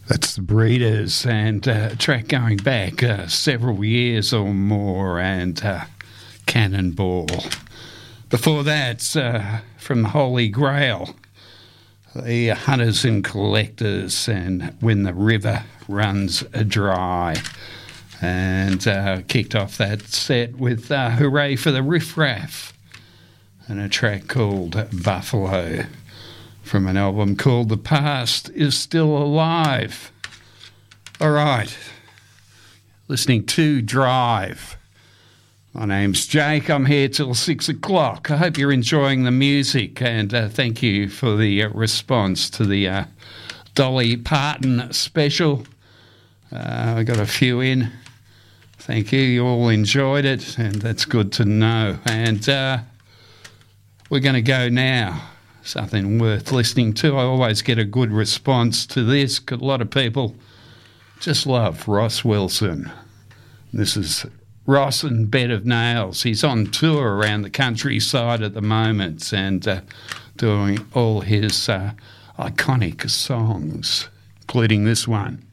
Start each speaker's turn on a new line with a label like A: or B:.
A: That's the Breeders, and a track going back several years or more, and Cannonball. Before that, from the Holy Grail, the Hunters and Collectors, and When the River Runs Dry. And kicked off that set with Hooray for the Riff Raff, and a track called Buffalo, from an album called The Past Is Still Alive. All right, listening to Drive. My name's Jake. I'm here till 6 o'clock. I hope you're enjoying the music, and thank you for the response to the Dolly Parton special. I got a few in. Thank you. You all enjoyed it, and that's good to know. And we're going to go now. Something worth listening to. I always get a good response to this, because a lot of people just love Ross Wilson. This is Ross and Bed of Nails. He's on tour around the countryside at the moment, and doing all his iconic songs, including this one.